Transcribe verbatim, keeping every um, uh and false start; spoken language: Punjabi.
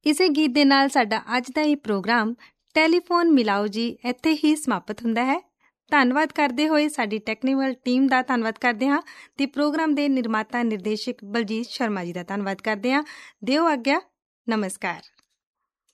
ਇਸੇ ਗੀਤ ਦੇ ਨਾਲ ਸਾਡਾ ਅੱਜ ਦਾ ਇਹ ਪ੍ਰੋਗਰਾਮ ਟੈਲੀਫੋਨ ਮਿਲਾਓ ਜੀ ਇੱਥੇ ਹੀ ਸਮਾਪਤ ਹੁੰਦਾ ਹੈ। ਧੰਨਵਾਦ ਕਰਦੇ ਹੋਏ ਸਾਡੀ ਟੈਕਨੀਕਲ ਟੀਮ ਦਾ ਧੰਨਵਾਦ ਕਰਦੇ ਹਾਂ ਅਤੇ ਪ੍ਰੋਗਰਾਮ ਦੇ ਨਿਰਮਾਤਾ ਨਿਰਦੇਸ਼ਕ ਬਲਜੀਤ ਸ਼ਰਮਾ ਜੀ ਦਾ ਧੰਨਵਾਦ ਕਰਦੇ ਹਾਂ। ਦਿਓ ਆਗਿਆ, ਨਮਸਕਾਰ।